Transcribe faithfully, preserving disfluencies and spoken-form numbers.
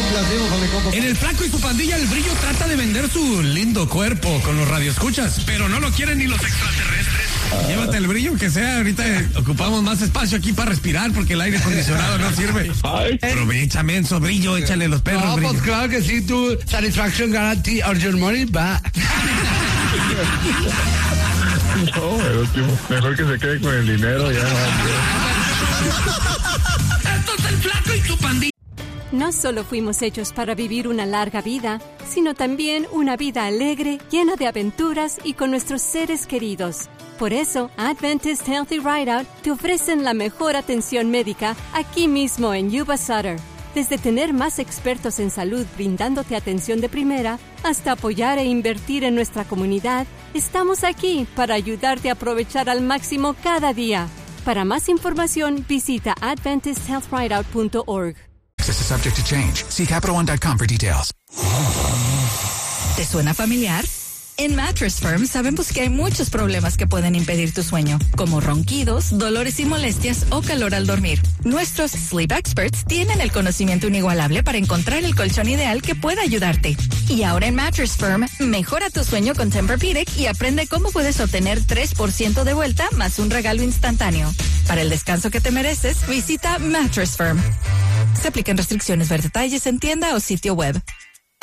complacimos con mi compa. En el Flaco y su pandilla, el Brillo trata de vender su lindo cuerpo con los radioescuchas, pero no lo quieren ni los extraterrestres. Ah. Llévate el Brillo, que sea, ahorita ocupamos más espacio aquí para respirar porque el aire acondicionado no sirve. Ay. Aprovecha, menso, Brillo, échale los perros, no, Brillo. Pues claro que sí, tu Satisfaction Guarantee or your money back. No, el último, mejor que se quede con el dinero ya. Esto es el Flaco y su pandilla. No solo fuimos hechos para vivir una larga vida, sino también una vida alegre, llena de aventuras y con nuestros seres queridos. Por eso, Adventist Healthy Rideout te ofrecen la mejor atención médica aquí mismo en Yuba Sutter. Desde tener más expertos en salud brindándote atención de primera, hasta apoyar e invertir en nuestra comunidad, estamos aquí para ayudarte a aprovechar al máximo cada día. Para más información, visita adventist health rideout punto org. Access is subject to change. See Capital One dot com for details. ¿Te suena familiar? En Mattress Firm sabemos que hay muchos problemas que pueden impedir tu sueño, como ronquidos, dolores y molestias o calor al dormir. Nuestros Sleep Experts tienen el conocimiento inigualable para encontrar el colchón ideal que pueda ayudarte. Y ahora en Mattress Firm, mejora tu sueño con Tempur-Pedic y aprende cómo puedes obtener tres por ciento de vuelta más un regalo instantáneo. Para el descanso que te mereces, visita Mattress Firm. Se aplican restricciones. Ver detalles en tienda o sitio web.